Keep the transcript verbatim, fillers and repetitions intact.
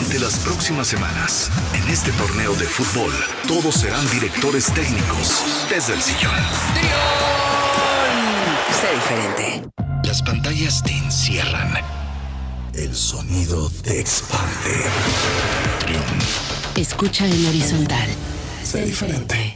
Durante las próximas semanas, en este torneo de fútbol, todos serán directores técnicos desde el sillón. Sé diferente. Las pantallas te encierran. El sonido te expande. Trión. Escucha en horizontal. Sé diferente.